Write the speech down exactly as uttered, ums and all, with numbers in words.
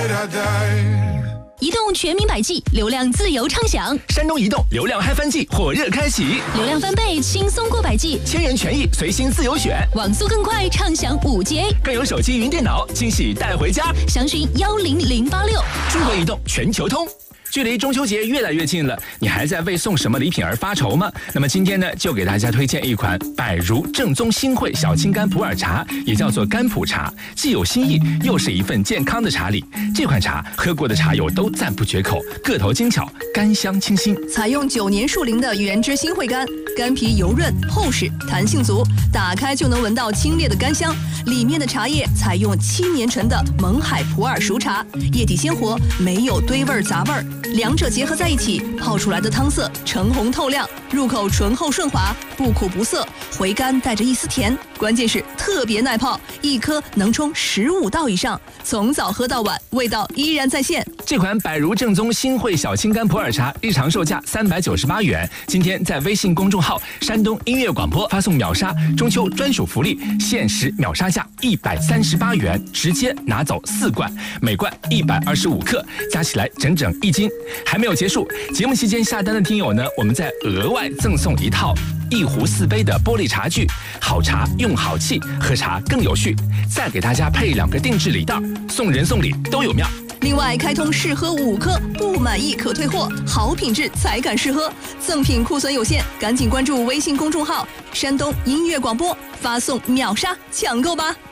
移动全民百 G， 流量自由畅享。 山东移动流量嗨翻季火热开启， 流量翻倍，轻松过百 G， 千元权益随心自由选， 网速更快，畅享五 G A， 更有手机云电脑惊喜带回家。 详询幺零零八六。 中国移动全球通。距离中秋节越来越近了，你还在为送什么礼品而发愁吗？那么今天呢，就给大家推荐一款百如正宗新会小青柑普洱茶，也叫做柑普茶，既有新意，又是一份健康的茶礼。这款茶喝过的茶友都赞不绝口，个头精巧，柑香清新。 采用九年树龄的原汁新会柑，柑皮油润厚实，弹性足，打开就能闻到清冽的柑香。里面的茶叶采用七年陈的勐海普洱熟茶，叶底鲜活，没有堆味杂味儿。两者结合在一起，泡出来的汤色橙红透亮，入口醇厚顺滑，不苦不涩，回甘带着一丝甜，关键是特别耐泡，一颗能冲十五道以上，从早喝到晚，味道依然在线。 这款百如正宗新会小青柑普洱茶日常售价三百九十八元，今天在微信公众号山东音乐广播发送秒杀中秋专属福利，限时秒杀价一百三十八元，直接拿走四罐，每罐一百二十五克，加起来整整一斤。还没有结束，节目期间下单的听友呢，我们再额外赠送一套一壶四杯的玻璃茶具，好茶用好气，喝茶更有序。再给大家配两个定制礼袋，送人送礼都有妙。 另外开通试喝五颗，不满意可退货，好品质才敢试喝。赠品库存有限，赶紧关注微信公众号山东音乐广播，发送秒杀抢购吧。